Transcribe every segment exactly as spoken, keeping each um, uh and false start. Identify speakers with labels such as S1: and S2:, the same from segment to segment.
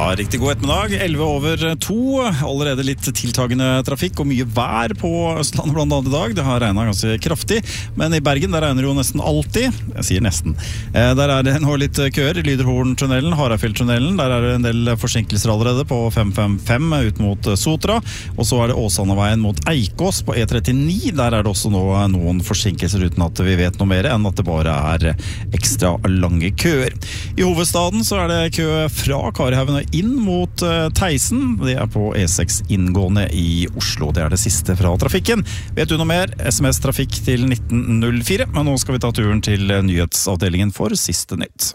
S1: Ja, riktig god ettermiddag. elleve over to. Allerede litt tiltagende trafikk og mye vær på Østlandet blant annet i dag. Det har regnet ganske kraftig, men i Bergen der regner det jo nesten alltid. Jeg sier nesten. Eh, der er det nå litt køer i Lyderhorn-tunnelen, Harafjell-tunnelen. Der er det en del forsinkelser allerede på fem fem fem ut mot Sotra. Og så er det Åsaneveien mot Eikås på E trettini. Der er det også nå noen forsinkelser uten at vi vet noe mer enn at det bare er ekstra lange køer. I hovedstaden så er det kø fra Karihaugen og inn mot uh, Theisen. Det er på E seks inngående i Oslo. Det er det siste fra trafikken. Vet du noe mer? S M S trafikk til nitten null fire. Men nå skal vi ta turen til nyhetsavdelingen for siste nytt.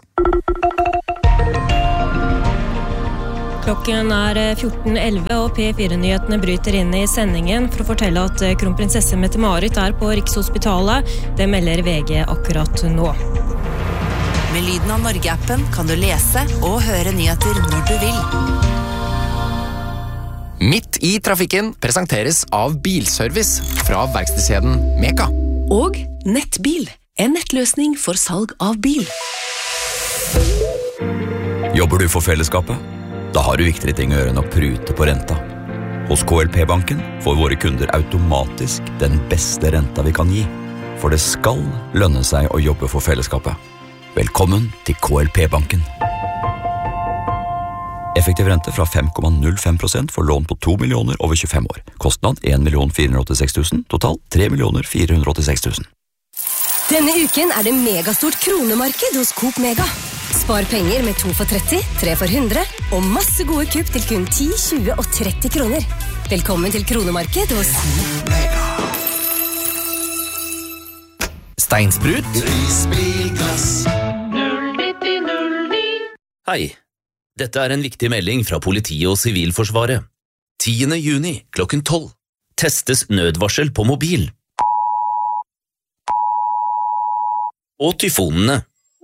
S2: Klokken er fjorten elleve og P fire-nyhetene bryter inn i sendingen for å fortelle at kronprinsesse Mette-Marit er på Rikshospitalet. Det melder V G akkurat nå.
S3: Med Lyden av Norge-appen kan du lese og høre nyheter når du vil.
S4: Midt i trafikken presenteres av Bilservice fra verkstedskjeden Meka.
S5: Og Nettbil, en nettløsning for salg av bil.
S6: Jobber du for fellesskapet? Da har du viktigere ting å gjøre enn å prute på renta. Hos K L P-banken får våre kunder automatisk den beste renta vi kan gi. For det skal lønne seg å jobbe for fellesskapet. Velkommen til K L P-banken. Effektiv rente fra fem komma null fem prosent for lån på to millioner over tjuefem år. Kostnad en million fire hundre og åttiseks tusen, total tre millioner fire hundre og åttiseks tusen.
S7: Denne uken er det megastort kronemarked hos Coop Mega. Spar penger med to for tretti, tre for hundre, og masse gode kupp til kun ti, tjue og tretti kroner. Velkommen til kronemarked hos Mega.
S8: Steinsprut Hei, dette er en viktig melding fra politiet og Sivilforsvaret. tiende juni klokken tolv testes nødvarsel på mobil. Og tyfonene.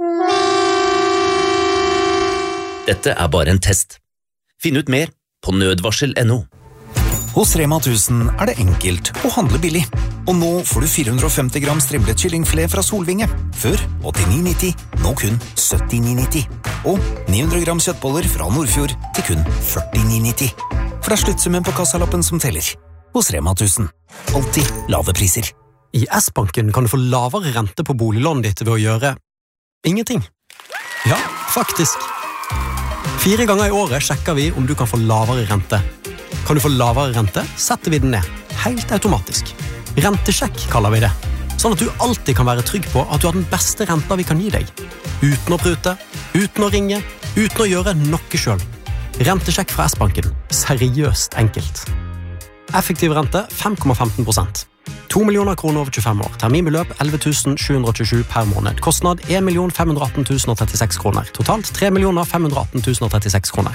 S8: Dette er bare en test. Finn ut mer på nødvarsel punktum no.
S9: Hos Rema tusen er det enkelt å handle billig. Og nå får du fire hundre og femti gram strimlet kyllingfilet fra Solvinge. Før åttini nitti, nå kun syttini nitti. Og ni hundre gram kjøttboller fra Nordfjord til kun førtini nitti. For det er sluttsummen på kassalappen som teller. Hos Rema tusen. Alltid lave priser.
S10: I S-banken kan du få lavere rente på boliglånet ditt ved å gjøre ingenting. Ja, faktisk. Fire ganger i året sjekker vi om du kan få lavere rente. Kan du få lavere rente, setter vi den ned. Helt automatisk. Rentesjekk kaller vi det. Sånn at du alltid kan være trygg på at du har den beste renta vi kan gi deg. Uten å prute, uten å ringe, uten å gjøre noe selv. Rentesjekk fra S-banken. Seriøst enkelt. Effektiv rente fem komma femten prosent. to millioner kroner over tjuefem år. Terminbeløp elleve tusen sju hundre og tjuesju per måned. Kostnad en million fem hundre og atten tusen og trettiseks kroner. Totalt tre millioner fem hundre og atten tusen og trettiseks kroner.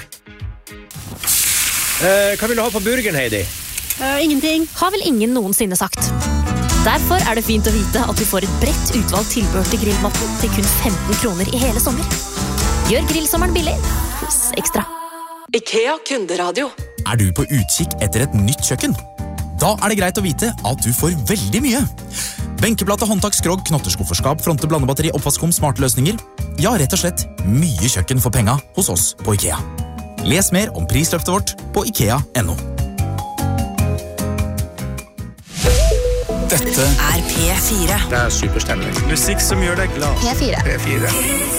S11: Uh, hva vil du ha på burgeren, Heidi?
S12: Uh, ingenting. Har vel ingen noensinne sagt. Derfor er det fint å vite at du får et bredt utvalgt tilbehør til grillmatten til kun femten kroner i hele sommer. Gjør grillsommeren billig hos Ekstra.
S5: IKEA kunderadio.
S13: Er du på utkikk etter et nytt kjøkken? Da er det greit å vite at du får veldig mye. Benkeplate, håndtak, skrog, knotterskufferskap, fronte, blandebatteri, oppvaskom, smarte løsninger. Ja, rett og slett mye kjøkken for penga hos oss på IKEA. Les mer om prisløftet vårt på ikea punktum no.
S3: Dette er P fire.
S11: Det er superstemning.
S14: Musikk som gjør deg glad.
S3: P fire.
S14: P fire.